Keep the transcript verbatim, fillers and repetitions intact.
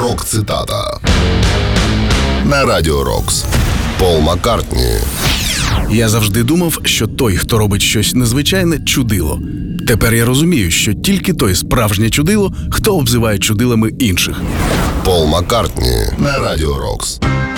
Рок-цитата на Радіо Рокс. Пол Маккартні. Я завжди думав, що той, хто робить щось незвичайне, чудило. Тепер я розумію, що тільки той справжнє чудило, хто обзиває чудилами інших. Пол Маккартні на Радіо Рокс.